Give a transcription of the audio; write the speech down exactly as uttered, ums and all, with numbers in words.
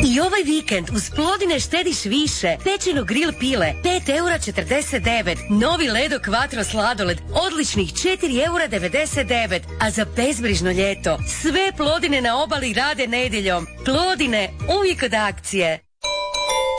I ovaj vikend uz Plodine štediš više. Pečeno grill pile pet eura četrdeset devet. Novi Ledo Quattro sladoled odličnih četiri eura devedeset devet. A za bezbrižno ljeto sve Plodine na obali rade nedjeljom. Plodine uvijek od akcije.